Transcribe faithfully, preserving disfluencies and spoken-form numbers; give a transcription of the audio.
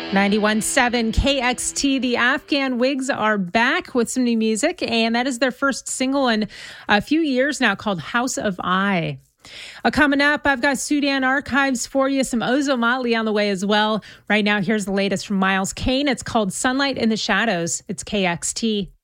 ninety-one point seven K X T, the Afghan Wigs are back with some new music, and that is their first single in a few years now called House of I. Uh, coming up, I've got Sudan Archives for you, some Ozo Motley on the way as well. Right now, here's the latest from Miles Kane. It's called Sunlight in the Shadows. It's K X T.